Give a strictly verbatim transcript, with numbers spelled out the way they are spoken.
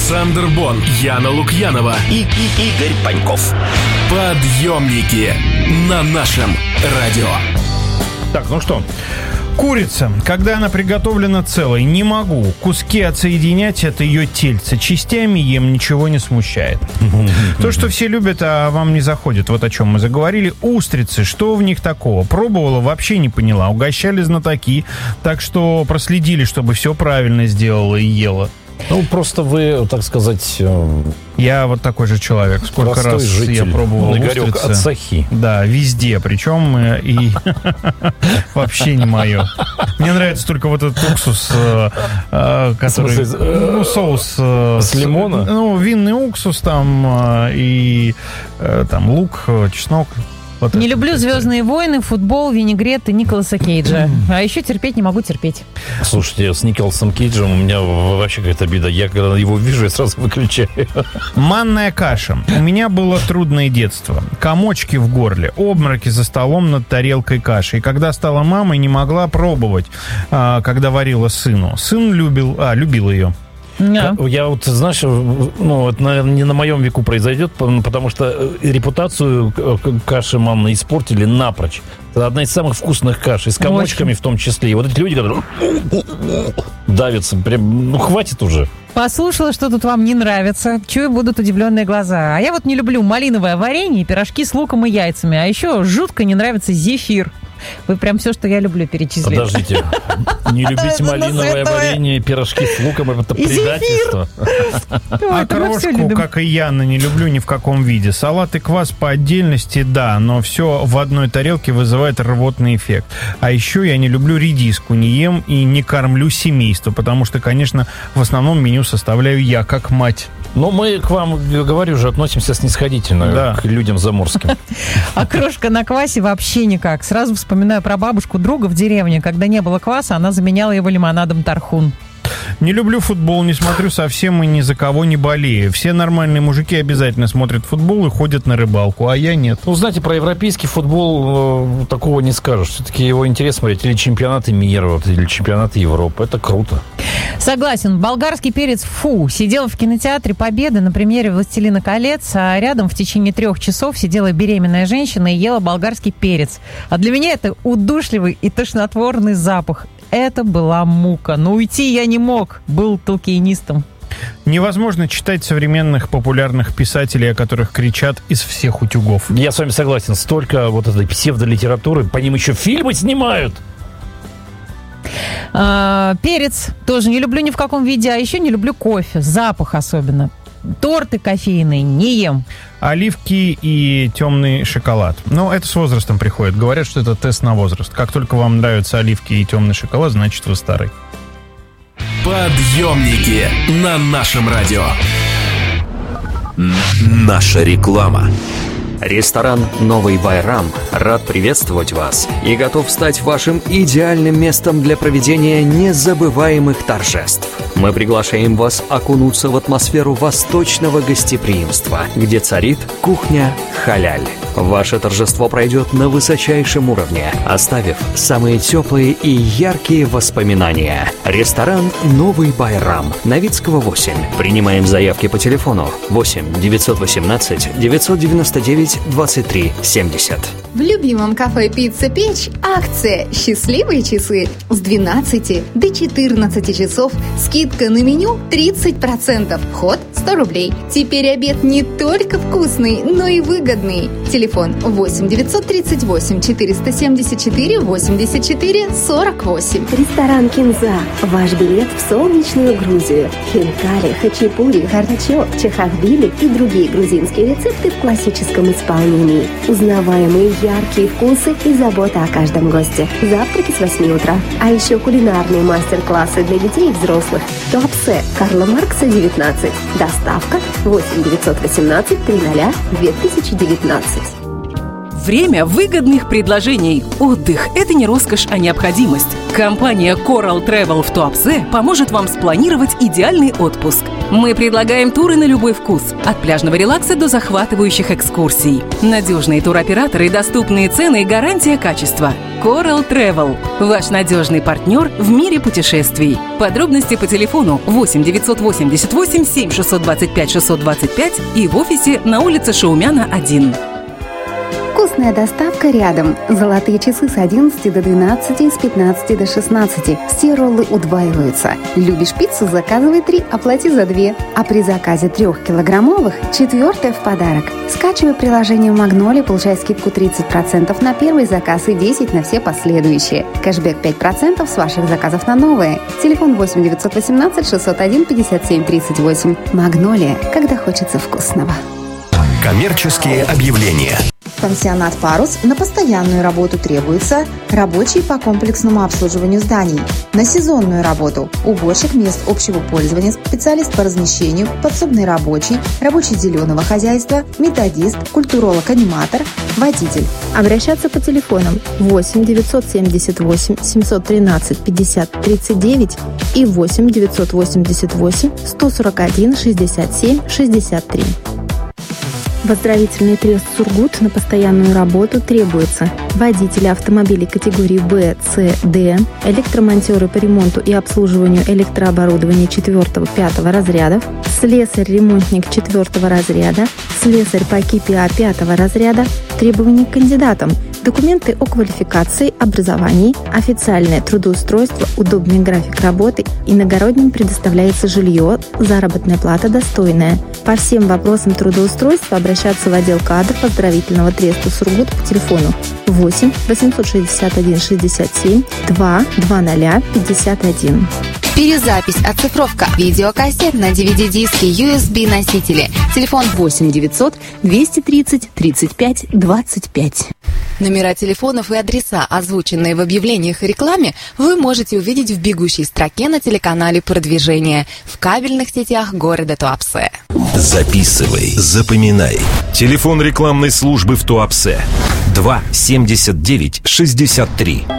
Александр Бон, Яна Лукьянова и, и Игорь Паньков. Подъемники на нашем радио. Так, ну что... Курица, когда она приготовлена целой, не могу. Куски отсоединять от ее тельца. Частями ем, ничего не смущает. То, что все любят, а вам не заходит. Вот о чем мы заговорили. Устрицы, что в них такого? Пробовала, вообще не поняла. Угощали знатоки, так что проследили, чтобы все правильно сделала и ела. Ну, просто вы, так сказать... Я вот такой же человек. Сколько раз житель. я пробовал Игорек устрицы. От сахи. Да, везде. Причем и вообще не мое. Мне нравится только вот этот уксус, который... Ну, соус... С лимона? Ну, винный уксус там и там лук, чеснок. Вот не это. люблю «Звездные войны», футбол, винегрет и Николаса Кейджа. А еще терпеть не могу терпеть. Слушайте, с Николасом Кейджем у меня вообще какая-то беда. Я когда его вижу, я сразу выключаю. Манная каша. У меня было трудное детство. Комочки в горле, обмороки за столом над тарелкой каши. И когда стала мамой, не могла пробовать, когда варила сыну. Сын любил, а, любил ее. Yeah. Я вот, знаешь, ну, это, наверное, не на моем веку произойдет, потому что репутацию каши мамы испортили напрочь. Это одна из самых вкусных каш, и с комочками в том числе. И вот эти люди, которые давятся, прям, ну, хватит уже. Послушала, что тут вам не нравится. Чую, будут удивленные глаза. А я вот не люблю малиновое варенье и пирожки с луком и яйцами. А еще жутко не нравится зефир. Вы прям все, что я люблю, перечислили. Подождите. Не любить малиновое варенье и пирожки с луком — это предательство. А крошку, как и Яна, не люблю ни в каком виде. Салат и квас по отдельности, да, но все в одной тарелке вызывает рвотный эффект. А еще я не люблю редиску, не ем и не кормлю семейство, потому что, конечно, в основном меню составляю я, как мать. Но мы к вам, говорю же, относимся снисходительно, да, к людям заморским. А крошка на квасе вообще никак. Сразу вспоминаю про бабушку друга в деревне. Когда не было кваса, она заменяла его лимонадом тархун. Не люблю футбол, не смотрю совсем и ни за кого не болею. Все нормальные мужики обязательно смотрят футбол и ходят на рыбалку, а я нет. Ну, знаете, про европейский футбол э, такого не скажешь. Все-таки его интересно смотреть или чемпионаты мира, вот, или чемпионаты Европы. Это круто. Согласен. Болгарский перец фу. Сидела в кинотеатре Победы на премьере «Властелина колец», а рядом в течение трех часов сидела беременная женщина и ела болгарский перец. А для меня это удушливый и тошнотворный запах. Это была мука. Но уйти я не мог. Был толкиенистом. Невозможно читать современных популярных писателей, о которых кричат из всех утюгов. Я с вами согласен. Столько вот этой псевдолитературы. По ним еще фильмы снимают. А, перец тоже не люблю ни в каком виде. А еще не люблю кофе. Запах особенно. Торты кофейные не ем. Оливки и темный шоколад. Но это с возрастом приходит. Говорят, что это тест на возраст. Как только вам нравятся оливки и темный шоколад, значит, вы старый. Подъемники на нашем радио. Наша реклама. Ресторан «Новый Байрам» рад приветствовать вас и готов стать вашим идеальным местом для проведения незабываемых торжеств. Мы приглашаем вас окунуться в атмосферу восточного гостеприимства, где царит кухня халяль. Ваше торжество пройдет на высочайшем уровне, оставив самые теплые и яркие воспоминания. Ресторан «Новый Байрам», Новицкого, восемь. Принимаем заявки по телефону восемь девятьсот восемнадцать девятьсот девяносто девять двадцать три семьдесят. В любимом кафе «Пицца Печь» акция «Счастливые часы» с двенадцати до четырнадцати часов. Скидка на меню тридцать процентов. Вход сто рублей. Теперь обед не только вкусный, но и выгодный. Телефон восемь девятьсот тридцать восемь четыреста семьдесят четыре восемьдесят четыре сорок восемь. Ресторан «Кинза». Ваш билет в солнечную Грузию. Хинкали, хачапури, харчок, чахахбили и другие грузинские рецепты в классическом исполнении. Узнаваемые яркие вкусы и забота о каждом госте. Завтраки с восьми утра. А еще кулинарные мастер-классы для детей и взрослых. Туапсе, Карла Маркса, девятнадцать. Доставка восемь девятьсот восемнадцать триста две тысячи девятнадцать. Время выгодных предложений. Отдых – это не роскошь, а необходимость. Компания Coral Travel в Туапсе поможет вам спланировать идеальный отпуск. Мы предлагаем туры на любой вкус. От пляжного релакса до захватывающих экскурсий. Надежные туроператоры, доступные цены и гарантия качества. Coral Travel – ваш надежный партнер в мире путешествий. Подробности по телефону восемь девятьсот восемьдесят восемь семь шестьсот двадцать пять шестьсот двадцать пять и в офисе на улице Шаумяна, один. Вкусная доставка рядом. Золотые часы с одиннадцати до двенадцати, с пятнадцати до шестнадцати. Все роллы удваиваются. Любишь пиццу? Заказывай три, оплати за две. А при заказе трехкилограммовых четвертая в подарок. Скачивай приложение Магнолия, получай скидку тридцать процентов на первый заказ и десять процентов на все последующие. Кэшбэк пять процентов с ваших заказов на новые. Телефон восемь девятьсот восемнадцать шестьсот один пятьдесят семь тридцать восемь. Магнолия, когда хочется вкусного. Коммерческие объявления. Пансионат «Парус» на постоянную работу требуется рабочий по комплексному обслуживанию зданий. На сезонную работу – уборщик мест общего пользования, специалист по размещению, подсобный рабочий, рабочий зеленого хозяйства, методист, культуролог-аниматор, водитель. Обращаться по телефонам восемь девятьсот семьдесят восемь семьсот тринадцать пятьдесят тридцать девять и восемь девятьсот восемьдесят восемь сто сорок один шестьдесят семь шестьдесят три. В оздоровительный трест «Сургут» на постоянную работу требуется водители автомобилей категории Б, С, Д, электромонтеры по ремонту и обслуживанию электрооборудования четвёртого-пятого разрядов, слесарь-ремонтник четвёртого разряда, слесарь по КИПИА пятого разряда. Требования к кандидатам: документы о квалификации, образовании, официальное трудоустройство, удобный график работы, иногородним предоставляется жилье, заработная плата достойная. По всем вопросам трудоустройства обращаться в отдел кадров оздоровительного треста «Сургут» по телефону восемь восемьсот шестьдесят один шестьдесят семь два двадцать пятьдесят один. Перезапись, оцифровка, видеокассет на ди ви ди-диски, ю эс би-носители. Телефон восемь девятьсот двести тридцать тридцать пять двадцать пять. Номера телефонов и адреса, озвученные в объявлениях и рекламе, вы можете увидеть в бегущей строке на телеканале «Продвижение» в кабельных сетях города Туапсе. Записывай, запоминай. Телефон рекламной службы в Туапсе два семьдесят девять шестьдесят три.